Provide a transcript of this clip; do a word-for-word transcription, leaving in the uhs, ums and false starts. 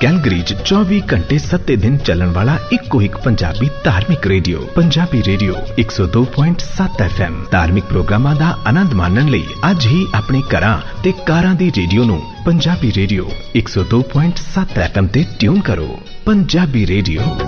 Calgary च चौबी घंटे सत्ते दिन चलन वाला इको एक पंजाबी धार्मिक रेडियो पंजाबी रेडियो एक सौ दो पॉइंट सात एफ एम। धार्मिक प्रोग्रामां दा आनंद माणन लई अज ही अपने घरां ते कारां दी रेडियो नूं पंजाबी रेडियो एक सौ दो पॉइंट सात एफ एम ते ट्यून करो। पंजाबी रेडियो।